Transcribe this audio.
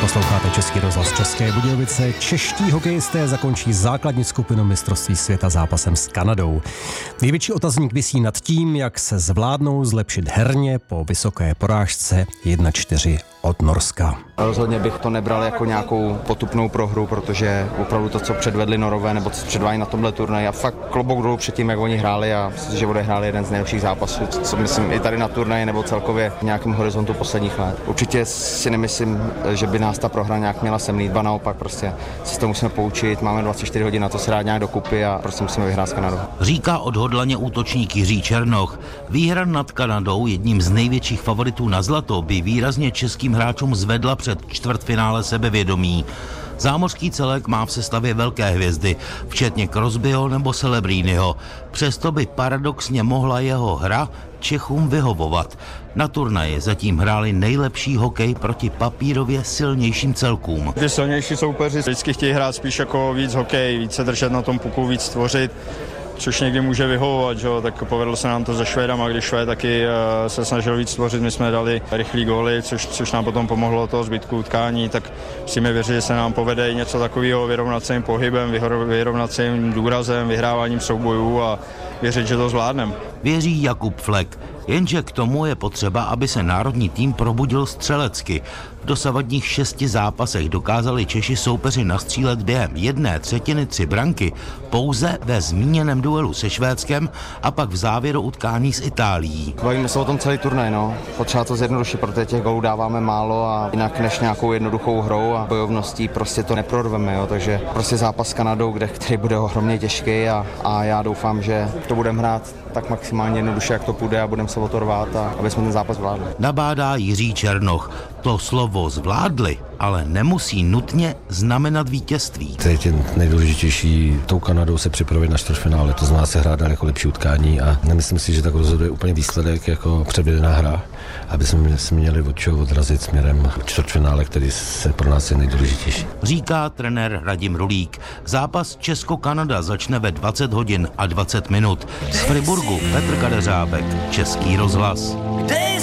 Posloucháte Český rozhlas České Budějovice. Čeští hokejisté zakončí základní skupinu mistrovství světa zápasem s Kanadou. Největší otazník visí nad tím, jak se zvládnou zlepšit herně po vysoké porážce 1-4 od Norska. Rozhodně bych to nebral jako nějakou potupnou prohru, protože opravdu to, co předvedli Norové, nebo co předvádí na tomhle turnaji, a fakt klobouk dolů před tím, jak oni hráli, a myslím, že odehráli jeden z nejlepších zápasů, co myslím i tady na turnaji nebo celkově v nějakém horizontu posledních let. Určitě si nemyslím, že by nás ta prohra nějak měla semlít, ba naopak, prostě se to musíme poučit, máme 24 hodin na to se dát nějak dokupy a prostě musíme vyhrát s Kanadou. Říká odhodlaně útočník Jiří Černoch. Výhra nad Kanadou, jedním z největších favoritů na zlato, by výrazně českým hráčům zvedla před čtvrtfinále sebevědomí. Zámořský celek má v sestavě velké hvězdy, včetně Crosbyho nebo Celebriniho. Přesto by paradoxně mohla jeho hra Čechům vyhovovat. Na turnaji zatím hráli nejlepší hokej proti papírově silnějším celkům. Ty silnější soupeři vždycky chtějí hrát spíš jako víc hokej, víc se držet na tom puku, víc tvořit, což někdy může vyhovovat, že? Tak povedlo se nám to se Švédama, když Švéd taky se snažil víc tvořit, my jsme dali rychlý góly, což nám potom pomohlo toho zbytku utkání, tak musíme věřit, že se nám povede i něco takového, vyrovnat se jim pohybem, vyrovnat se jim důrazem, vyhráváním soubojů a věřit, že to zvládneme. Věří Jakub Flek, jenže k tomu je potřeba, aby se národní tým probudil střelecky. V dosavadních 6 zápasech dokázali Češi soupeři nastřílet během 1/3 3 branky pouze ve zmíněném duelu se Švédskem a pak v závěru utkání s Itálií. Bavíme se o tom celý turnaj, no. Potřeba to zjednodušit, protože těch gólů dáváme málo a jinak než nějakou jednoduchou hrou a bojovností prostě to neprorveme, jo. Takže prostě zápas s Kanadou, který bude ohromně těžký a já doufám, že to budeme hrát tak maximálně jednoduše, jak to půjde, a budeme se o to rvát, a aby jsme ten zápas zvládli. Nabádá Jiří Černoch. To slovo zvládli, ale nemusí nutně znamenat vítězství. To je nejdůležitější, tou Kanadou se připravit na čtvrtfinále, to znamená se hrát daleko lepší utkání, a nemyslím si, že tak rozhoduje úplně výsledek jako předvedená hra, aby jsme měli od čeho odrazit směrem k čtvrtfinále, který se pro nás je nejdůležitější. Říká trenér Radim Rulík. Zápas Česko-Kanada začne ve 20 hodin a 20 minut. Z Friburgu Petr Kadeřábek, Český rozhlas.